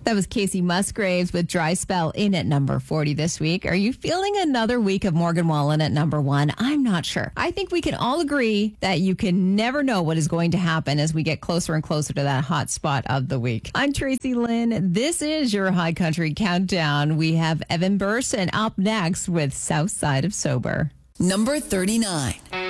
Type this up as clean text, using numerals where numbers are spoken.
That was Casey Musgraves with Dry Spell in at number 40 this week. Are you feeling another week of Morgan Wallen at number 1? I'm not sure. I think we can all agree that you can never know what is going to happen as we get closer and closer to that hot spot of the week. I'm Tracy Lynn. This is your High Country Countdown. We have Evan Burson up next with South Side of Sober. Number 39.